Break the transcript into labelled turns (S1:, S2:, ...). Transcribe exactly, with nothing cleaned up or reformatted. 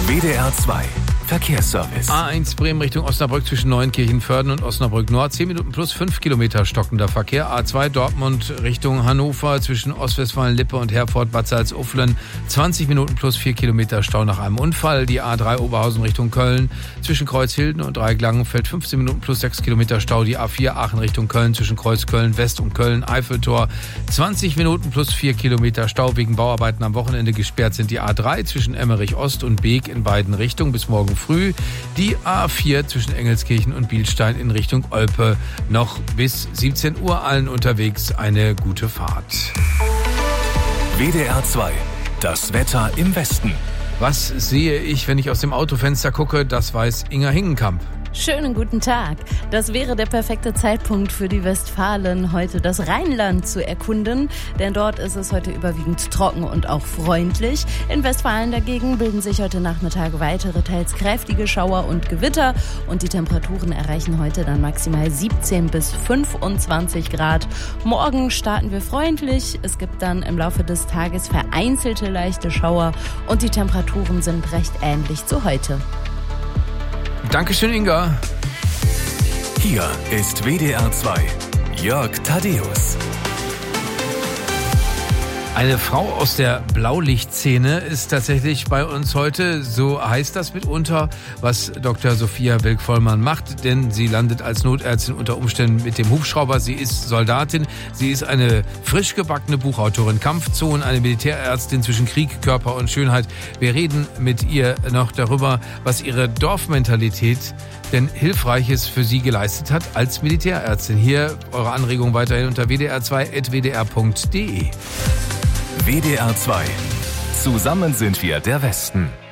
S1: W D R zwei Verkehrsservice.
S2: A eins Bremen Richtung Osnabrück zwischen Neunkirchen-Vörden und Osnabrück Nord. zehn Minuten plus fünf Kilometer stockender Verkehr. A zwei Dortmund Richtung Hannover zwischen Ostwestfalen-Lippe und Herford-Bad Salzuflen. zwanzig Minuten plus vier Kilometer Stau nach einem Unfall. Die A drei Oberhausen Richtung Köln zwischen Kreuzhilden und Dreieck-Langenfeld. fünfzehn Minuten plus sechs Kilometer Stau. Die A vier Aachen Richtung Köln zwischen Kreuz Köln West und Köln Eiffeltor. zwanzig Minuten plus vier Kilometer Stau. Wegen Bauarbeiten am Wochenende gesperrt sind die A drei zwischen Emmerich Ost und Beek in beiden Richtungen bis morgen früh. Die A vier zwischen Engelskirchen und Bielstein in Richtung Olpe noch bis siebzehn Uhr. Allen unterwegs eine gute Fahrt.
S1: W D R zwei, das Wetter im Westen.
S2: Was sehe ich, wenn ich aus dem Autofenster gucke? Das weiß Inga Hingenkamp.
S3: Schönen guten Tag. Das wäre der perfekte Zeitpunkt für die Westfalen, heute das Rheinland zu erkunden, denn dort ist es heute überwiegend trocken und auch freundlich. In Westfalen dagegen bilden sich heute Nachmittag weitere teils kräftige Schauer und Gewitter und die Temperaturen erreichen heute dann maximal siebzehn bis fünfundzwanzig Grad. Morgen starten wir freundlich. Es gibt dann im Laufe des Tages vereinzelte leichte Schauer und die Temperaturen sind recht ähnlich zu heute.
S2: Dankeschön, Inga.
S1: Hier ist W D R zwei. Jörg Thaddeus.
S2: Eine Frau aus der Blaulichtszene ist tatsächlich bei uns heute. So heißt das mitunter, was Doktor Sophia Wilk-Vollmann macht, denn sie landet als Notärztin unter Umständen mit dem Hubschrauber. Sie ist Soldatin, sie ist eine frisch gebackene Buchautorin, Kampfzonen, eine Militärärztin zwischen Krieg, Körper und Schönheit. Wir reden mit ihr noch darüber, was ihre Dorfmentalität denn Hilfreiches für sie geleistet hat als Militärärztin. Hier eure Anregung weiterhin unter w d r zwei punkt w d r punkt d e.
S1: W D R zwei. Zusammen sind wir der Westen.